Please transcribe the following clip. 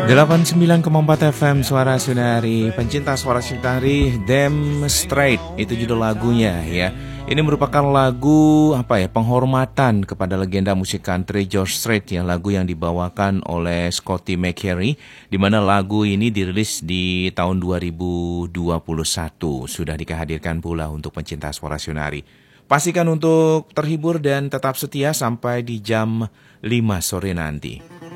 89,4 FM Suara Sunari. Pencinta Suara Sunari, Damn Straight, itu judul lagunya ya. Ini merupakan lagu penghormatan kepada legenda musik country George Strait ya, lagu yang dibawakan oleh Scotty McCreery, di mana lagu ini dirilis di tahun 2021. Sudah dihadirkan pula untuk pencinta Suara Sunari. Pastikan untuk terhibur dan tetap setia sampai di jam 5 sore nanti.